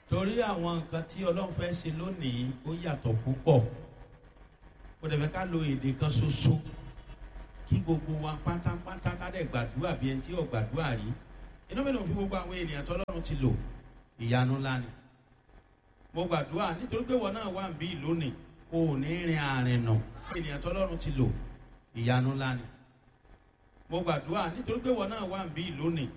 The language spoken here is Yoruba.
torí àwọn nǹkan tí ọlọ́run fẹ́ ṣe lónìí ó yàtọ̀ púpọ̀. Kò dẹ̀ fẹ́ ká lo èdè kan ṣoṣo kí gbogbo wa pátápátá ká dẹ̀ gbàdúrà bí ẹni tí ò gbàdúrà rí. Inú mi ló fi gbogbo àwọn ènìyàn tọ́lọ́run ti lò ìyanu ńlá ni. Mo gbàdúrà nítorí pé wọn náà wà ń bí lónìí o ò ní rin àrìn nà. Ènìyàn tọ́lọ́run ti lò ìyanu ńlá ni. Mo gbàdúrà nítorí pé wọn náà wà ń bí lónìí